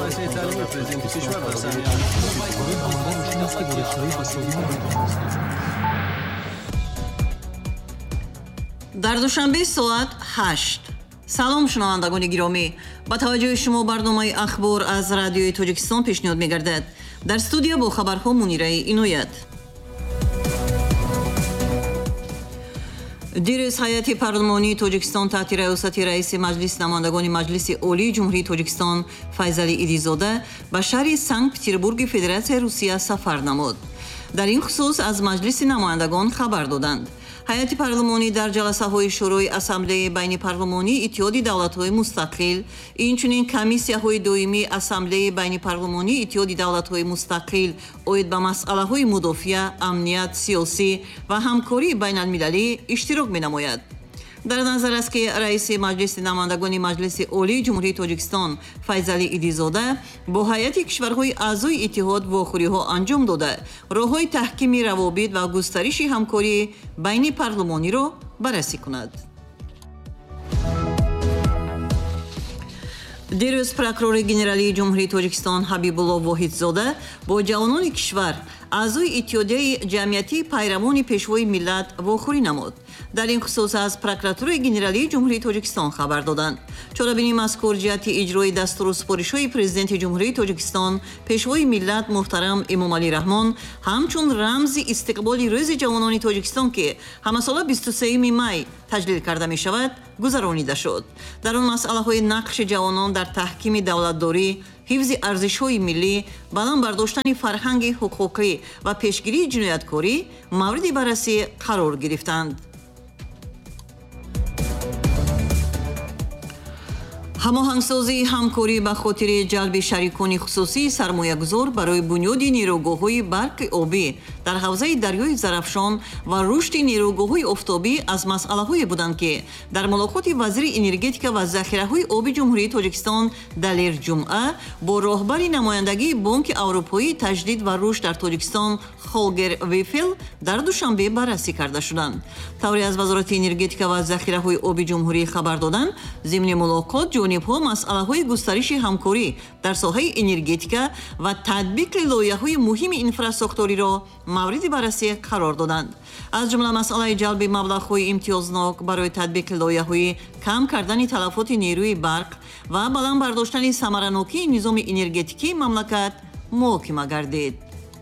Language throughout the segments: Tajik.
дар душанбе соат 8. салом шунавандагони гиромӣ, ба таваҷҷӯҳи шумо барномаи ахбор аз радиои Тоҷикистон пешниҳод мегардад. дар студия бо хабарҳо Мунираи Иноят. дирӯз ҳайати парлумонии Тоҷикистон таҳти раёсати раиси маҷлиси намояндагони Маҷлиси Олии Ҷумҳурии Тоҷикистон Файзали Идизода ба шаҳри Санкт-Петербурги Федератсияи Русия сафар намуд. дар ин хусус аз маҷлиси намояндагон хабар доданд. ҳайати парлумонӣ дар ҷаласаҳои шӯрои ассамблеяи байни парлумонии Иттиҳоди давлатҳои мустақил, инчунин комиссияҳои доимии ассамблеяи байни парлумонии Иттиҳоди давлатҳои мустақил оид ба масъалаҳои мудофиа, амният, сиёсӣ ва ҳамкории байналмилалӣ иштирок менамояд. дар назар аст ки раиси маҷлиси намояндагони Маҷлиси Олии Ҷумҳурии Тоҷикистон Файзали Идизода бо ҳайати кишварҳои аъзои иттиҳод вохӯриҳо анҷом дода, роҳҳои таҳкими равобит ва густариши ҳамкории байни парлумониро баррасӣ кунад. дирӯз прокурори генералии Ҷумҳурии Тоҷикистон Ҳабибулло Воҳидзода бо ҷавонони кишвар аъзои иттиҳодияи ҷамъиятии пайравони пешвои миллат вохӯрӣ намуд. дар ин хусус аз прокуратураи генералии Ҷумҳурии Тоҷикистон хабар доданд. чорабини мазкур ҷиҳати иҷрои дастуру супоришҳои президенти Ҷумҳурии Тоҷикистон пешвои миллат муҳтарам Эмомалӣ Раҳмон ҳамчун рамзи истиқболи рӯзи ҷавонони Тоҷикистон ки ҳамасола 23 май таҷлил карда мешавад гузаронида шуд. дар он масъалаҳои нақши ҷавонон дар таҳкими давлатдорӣ, ҳифзи арзишҳои миллӣ, баланд бардоштани фарҳанги ҳуқуқӣ ва пешгирии ҷинояткорӣ мавриди баррасӣ қарор гирифтанд. ҳамоҳангсозии ҳамкорӣ ба хотири ҷалби шарикони хусусии сармоягузор барои бунёди нерӯгоҳҳои барқи обӣ дар ҳавзаи дарёи Зарафшон ва рушди нерӯгоҳҳои офтобӣ аз масъалаҳое буданд ки дар мулоқоти вазири энергетика ва захираҳои оби Ҷумҳурии Тоҷикистон Далер Ҷумъа бо роҳбари намояндагии Бонки Аврупоии таҷдид ва рушд дар Тоҷикистон Холгер Вефел дар душанбе баррасӣ карда шуданд. тавре аз Вазорати энергетика ва захираҳои оби ҷумҳурӣ хабар доданд, зимни мулоқот ҷонибҳо масъалаҳои густариши ҳамкорӣ дар соҳаи энергетика ва татбиқи лоиҳаҳои муҳими инфраструктуриро мавриди баррасӣ қарор доданд. аз ҷумла масъалаи ҷалби маблағҳои имтиёзнок барои татбиқи лоиҳаҳои кам кардани талафоти нерӯи барқ ва баланд бардоштани самаранокии низоми энергетикии мамлакат муҳокима гардид.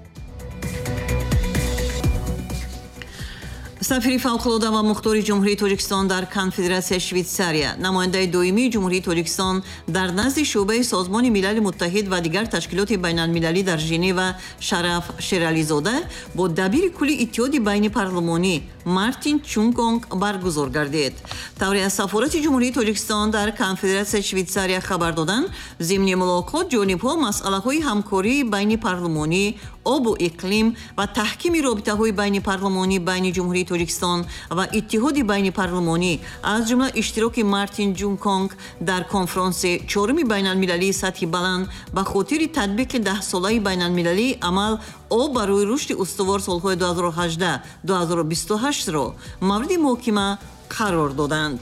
сафири фавқулода ва мухтори Ҷумҳурии Тоҷикистон дар Конфедератсияи Швейтсария, намояндаи доимии Ҷумҳурии Тоҷикистон дар назди шуъбаи Созмони Милали Муттаҳид ва дигар ташкилоти байналмилалӣ дар Женева Шараф Шерализода бо дабири кулли Иттиҳоди байни парлумонӣ Мартин Чунконг баргузор гардид. тавре аз Сафорати Ҷумҳурии Тоҷикистон дар Конфедератсияи Швейтсария хабар доданд, зимни мулоқот ҷонибҳо масъалаҳои ҳамкории байни парлумонӣ, обу иқлим ва таҳкими робитаҳои байни парлумонӣ байни Ҷумҳурии Тоҷикистон ва Иттиҳоди байни парлумонӣ аз ҷумла иштироки Мартин Чунконг дар конфронси 4-уми байналмилалии сатҳи баланд ба хотири татбиқи 10-солаи байналмилалии амал об барои рушди устувор солҳои 2018-2028ро мавриди муҳокима қарор доданд.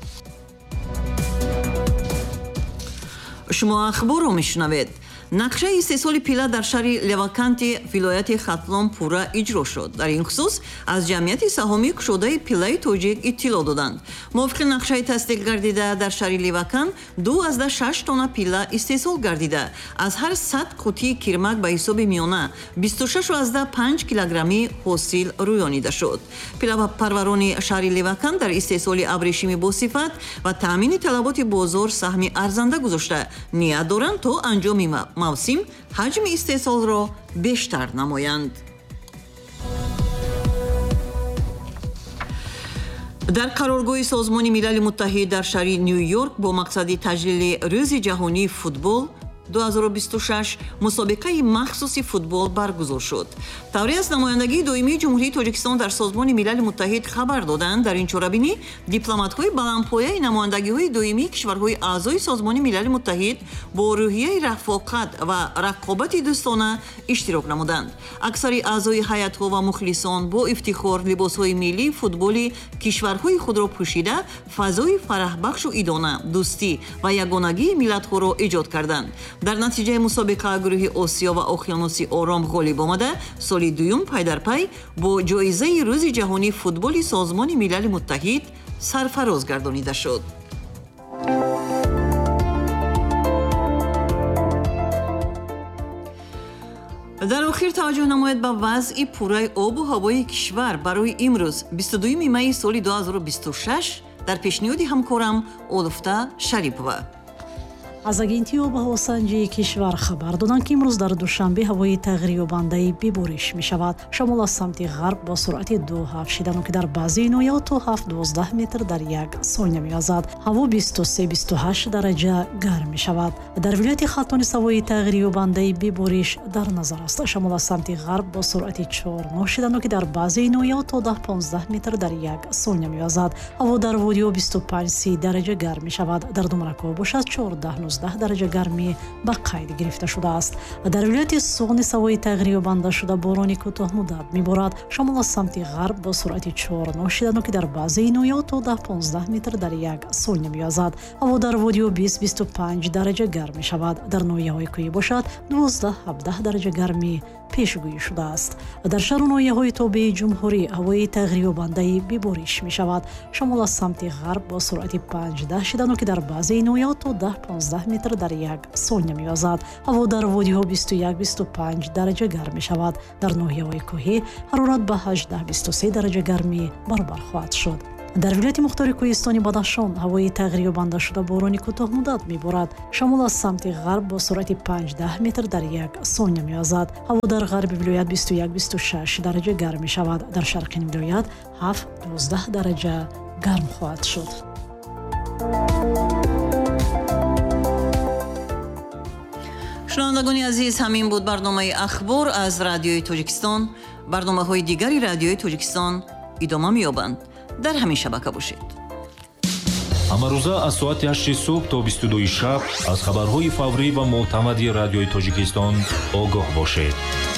шумо ахборро мешунавед. нақшаи истеҳсоли пила дар шаҳри Леваканти вилояти Хатлон пурра иҷро шуд. дар ин хусус аз ҷамъияти саҳомии кушодаи пилаи тоҷик иттилоъ доданд. мувофиқи нақшаи тасдиқ гардида дар шаҳри Левакан 2,6 тонна пила истеҳсол гардида, аз ҳар 100 қутии кирмак ба ҳисоби миёна 26,5 килограмми ҳосил рӯёнида шуд. пилапарварони шаҳри Левакан дар истеҳсоли абрешими босифат ва таъмини талаботи бозор саҳми арзанда гузошта ният доранд то анҷоми мавсим ҳаҷми истеҳсолро бештар намоянд. дар қароргоҳи Созмони Милали Муттаҳид дар шаҳри Нью-Йорк бо мақсади таҷлили рӯзи ҷаҳонии футбол 2026 мусобиқаи махсуси футбол баргузор шуд. тавре аз намояндагии доимии Ҷумҳурии Тоҷикистон дар Созмони Милали Муттаҳид хабар доданд, дар ин чорабинӣ дипломатҳои баландпояи намояндагиҳои доимии кишварҳои аъзои Созмони Милали Муттаҳид бо рӯҳияи рафоқат ва рақобати дӯстона иштирок намуданд. аксари аъзои ҳайатҳо ва мухлисон бо ифтихор либосҳои миллии футболи кишварҳои худро пӯшида фазои фараҳбахшу идона, дӯстӣ ва ягонагии миллатҳоро эҷод карданд. дар натиҷаи мусобиқа гурӯҳи Осиё ва Уқёнуси Ором ғолиб омада, соли дуюм пайдарпай бо ҷоизаи Рӯзи ҷаҳонии футболи Созмони Милали Муттаҳид сарфароз гардонида шуд. дар охир таваҷҷӯҳ намоед ба вазъи пурраи обу ҳавои кишвар барои имрӯз 22 майи соли 2026 дар пешниҳоди ҳамкорам Олуфта Шарипова. аз агентии обу ҳавосанҷии кишвар хабар доданд, ки имрӯз дар душанбе ҳавои тағйирёбандаи бибориш мешавад. шамол аз самти ғарб бо суръати 2-7 шидану ки дар баъзеи ноҳияҳо то 7-12 метр дар як сония мевазад. ҳаво 23-28 дараҷа гарм мешавад. дар вилояти Халтон низ ҳавои тағйирёбандаи бибориш дар назар аст. шамол аз самти ғарб бо суръати 4-9 шидану ки дар баъзеи ноҳияҳо то 10-15 метр дар як сония мевазад. ҳаво дар водиҳо 25-30 дараҷа гарм мешавад. дар думракҳо бошад 14-19 дараҷа гармӣ ба қайд гирифта шудааст. дар вилояти Суғ низ ҳавои тағйирёбанда шуда борони кӯтоҳмуддат меборад. шамол аз самти ғарб бо суръати 4-9 шидану ки дар баъзеи ноҳияҳо то 10-15 метр дар як сония мевазад. ҳаво дар водиҳо 20-25 дараҷа гарм мешавад. дар ноҳияҳои кӯҳӣ бошад 12-17 дараҷа гармӣ пешгӯӣ шудааст. дар шаҳру ноҳияҳои тобеи ҷумҳурӣ ҳавои тағйирёбандаи бибориш мешавад. шамол аз самти ғарб бо суръати 5-10 шидану ки дар баъзеи ноҳияҳо то 10-15 метр дар як сония мевазад. ҳаво дар водиҳо 21-25 дараҷа гарм мешавад. дар ноҳияҳои кӯҳӣ ҳарорат ба 18-23 дараҷа гармӣ баробар хоҳад шуд. дар вилояти мухтори кӯҳистони Бадахшон ҳавои тағйирёбанда шуда борони кӯтоҳмуддат меборад. шамол аз самти ғарб бо суръати 5-10 метр дар як сония мевазад. ҳаво дар ғарби вилоят 21-26 дараҷа гарм мешавад. дар шарқини вилоят 7-12 дараҷа гарм хоҳад шуд. шунавандагони азиз, ҳамин буд барномаи ахбор аз Радиои Тоҷикистон. барномаҳои дигари Радиои Тоҷикистон идома меёбанд. дар ҳамин шабака бошед. ҳамарӯза аз соати 8 субҳ то 22 шаб аз хабарҳои фаврӣ ва мӯътамади Радиои Тоҷикистон огоҳ бошед.